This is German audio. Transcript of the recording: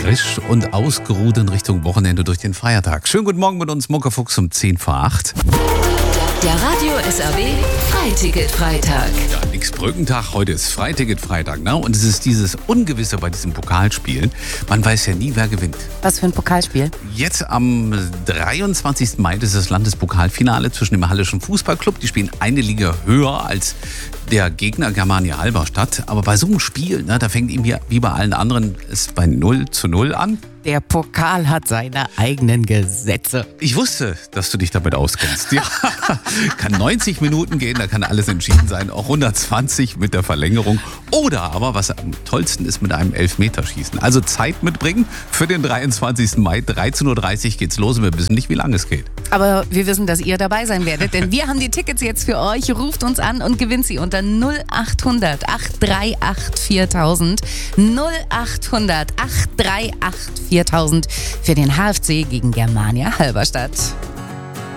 frisch und ausgeruht in Richtung Wochenende durch den Feiertag. Schönen guten Morgen mit uns, Muckefuchs um 10 vor 8. Der Radio SAW Freiticket-Freitag. Ja, nix Brückentag, heute ist Freiticket-Freitag. Ne? Und es ist dieses Ungewisse bei diesen Pokalspielen. Man weiß ja nie, wer gewinnt. Was für ein Pokalspiel? Jetzt am 23. Mai ist das Landespokalfinale zwischen dem Hallischen Fußballclub. Die spielen eine Liga höher als der Gegner Germania Halberstadt. Aber bei so einem Spiel, ne, da fängt ihm wie bei allen anderen es bei 0:0 an. Der Pokal hat seine eigenen Gesetze. Ich wusste, dass du dich damit auskennst. Ja, kann 90 Minuten gehen, da kann alles entschieden sein. Auch 120 mit der Verlängerung. Oder aber, was am tollsten ist, mit einem Elfmeterschießen. Also Zeit mitbringen für den 23. Mai. 13.30 Uhr geht's los und wir wissen nicht, wie lange es geht. Aber wir wissen, dass ihr dabei sein werdet, denn wir haben die Tickets jetzt für euch. Ruft uns an und gewinnt sie unter 0800 838 4000. 0800 838 4000 für den HFC gegen Germania Halberstadt.